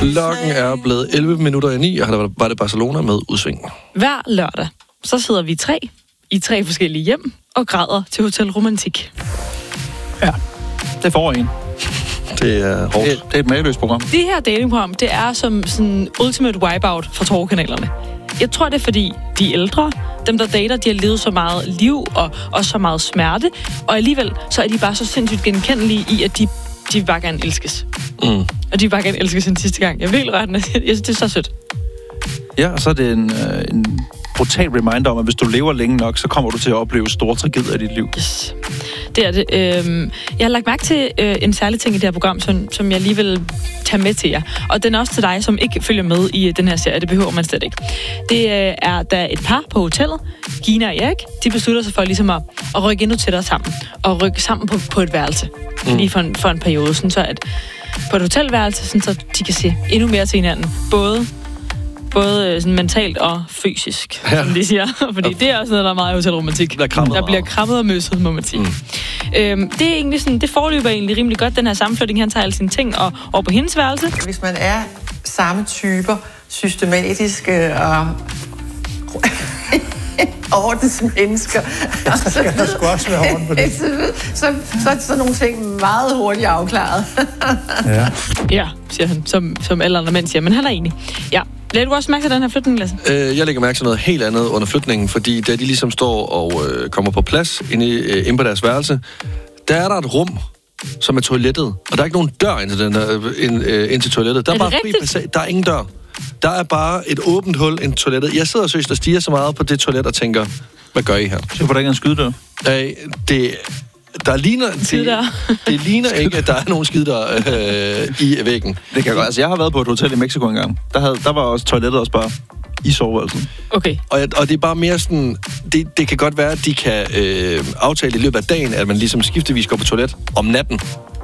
Klokken er blevet 11:09, og var det Barcelona med udsving. Hver lørdag, så sidder vi i tre forskellige hjem og græder til Hotel Romantik. Ja, det får en. Det er hårdt. Det er et mageløst program. Det her datingprogram, det er som sådan ultimate wipeout for torvekanalerne. Jeg tror, det er fordi, de ældre, dem der dater, de har levet så meget liv og så meget smerte, og alligevel så er de bare så sindssygt genkendelige i, at de vil bare gerne elskes. Og de vil bare gerne elskes en sidste gang. Jeg vil rette. Jeg synes, det er så sødt. Ja, og så er det en brutal reminder om, at hvis du lever længe nok, så kommer du til at opleve store tragedier i dit liv. Yes. Det er det. Jeg har lagt mærke til en særlig ting i det her program, som jeg lige vil tage med til jer. Og den er også til dig, som ikke følger med i den her serie. Det behøver man slet ikke. Det er der et par på hotellet, Gina og Erik. De beslutter sig for ligesom at rykke endnu tættere sammen. Og rykke sammen på et værelse. Lige for en periode. Sådan så at på et hotelværelse, sådan så de kan se endnu mere til hinanden. Både sådan mentalt og fysisk, som de siger. Fordi det er også noget, der er meget i hotelromantik. Der bliver krammet og møsset, må man sige. Det er egentlig sådan, det forløber egentlig rimelig godt, den her sammenflytning. Han tager alle sine ting over på hendes værelse. Hvis man er samme typer, systematiske og ordensmennesker, så skal der sgu også være orden på det. Så er sådan nogle ting meget hurtigt afklaret. Ja, siger han, som alle andre mænd siger, men han er enig. Ja. Lad du også mærke til den her flytning, Lasse? Jeg lægger mærke til noget helt andet under flytningen, fordi da de ligesom står og kommer på plads inde på deres værelse, der er der et rum, som er toilettet, og der er ikke nogen dør ind til toilettet. Der er bare fri passage. Der er ingen dør. Der er bare et åbent hul ind til toilettet. Jeg sidder seriøst og stiger så meget på det toilet og tænker, hvad gør I her? Så får der ikke en skydedør? Det ligner ikke, at der er nogen skider i væggen. Det kan godt. Altså, jeg har været på et hotel i Mexico engang. Der var også toilettet også bare i soveværelsen. Okay. Og det er bare mere sådan... Det kan godt være, at de kan aftale i løbet af dagen, at man ligesom skiftevis går på toilet om natten.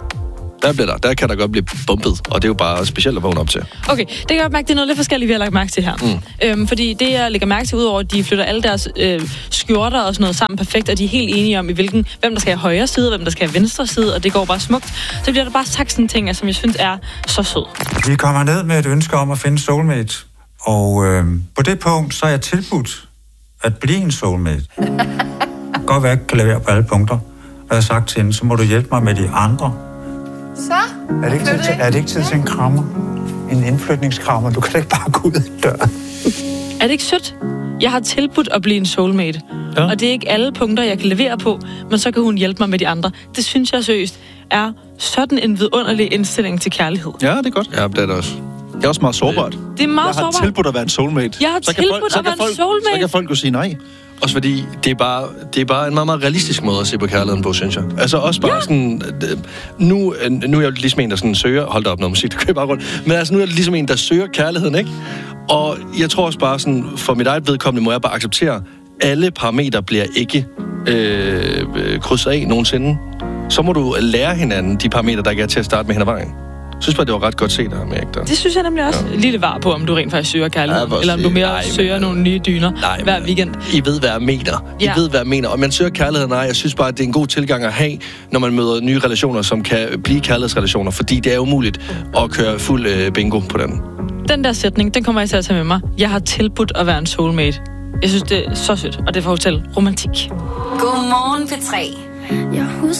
Der kan der godt blive bumpet, og det er jo bare specielt at vågne op til. Okay, det kan jeg godt mærke, det er noget lidt forskelligt, vi har lagt mærke til her. Fordi det, jeg lægger mærke til, udover at de flytter alle deres skjorter og sådan noget sammen perfekt, og de er helt enige om, hvem der skal have højre side, og hvem der skal have venstre side, og det går bare smukt, så bliver der bare sagt sådan ting, som jeg synes er så sød. Vi kommer ned med et ønske om at finde soulmate, og på det punkt, så er jeg tilbudt at blive en soulmate. Godt være, jeg kan levere på alle punkter. Og jeg har sagt til hende, så må du hjælpe mig med de andre. Så? Er det ikke tid til en krammer? En indflytningskrammer? Du kan da ikke bare gå ud af døren. Er det ikke sødt? Jeg har tilbudt at blive en soulmate. Ja. Og det er ikke alle punkter, jeg kan levere på, men så kan hun hjælpe mig med de andre. Det synes jeg seriøst er sådan en vidunderlig indstilling til kærlighed. Ja, det er godt. Ja, det er det også. Det er også meget sårbart. Det er meget sårbart. Jeg har tilbudt at være en soulmate. Jeg har tilbudt at være en soulmate. Så kan folk jo sige nej. Også fordi, det er bare en meget, meget realistisk måde at se på kærligheden på, synes jeg. Altså også bare sådan... Nu er jeg ligesom en, der sådan søger... Hold da op, noget musik, der kører bare rundt. Men altså, nu er jeg ligesom en, der søger kærligheden, ikke? Og jeg tror også bare sådan, for mit eget vedkommende, må jeg bare acceptere, alle parametre bliver ikke krydset af nogensinde. Så må du lære hinanden de parametre, der ikke er til at starte med hen ad vejen. Jeg synes bare, det var ret godt set af ham, Erik. Det synes jeg nemlig også. Ja. Lille var på, om du rent faktisk søger kærlighed, eller om du mere søger nogle nye dyner hver weekend. I ved, hvad jeg mener. I ved, hvad jeg mener. Og man søger kærlighed, nej. Jeg synes bare, at det er en god tilgang at have, når man møder nye relationer, som kan blive kærlighedsrelationer. Fordi det er umuligt at køre fuld bingo på den. Den der sætning, den kommer jeg til at tage med mig. Jeg har tilbudt at være en soulmate. Jeg synes, det er så sødt. Og det er fra Hotel Romantik. Godmorgen, P3. Jeg husker